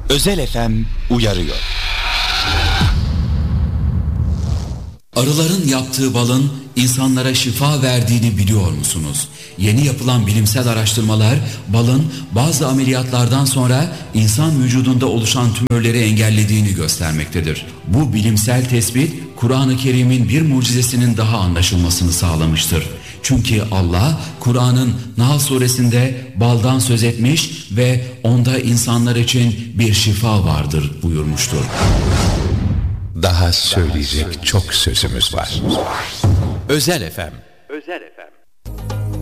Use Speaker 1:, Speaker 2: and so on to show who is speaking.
Speaker 1: Özel FM uyarıyor.
Speaker 2: Arıların yaptığı balın insanlara şifa verdiğini biliyor musunuz? Yeni yapılan bilimsel araştırmalar balın bazı ameliyatlardan sonra insan vücudunda oluşan tümörleri engellediğini göstermektedir. Bu bilimsel tespit Kur'an-ı Kerim'in bir mucizesinin daha anlaşılmasını sağlamıştır. Çünkü Allah Kur'an'ın Nahl suresinde baldan söz etmiş ve onda insanlar için bir şifa vardır buyurmuştur.
Speaker 3: Daha söyleyecek çok sözümüz var.
Speaker 4: Özel FM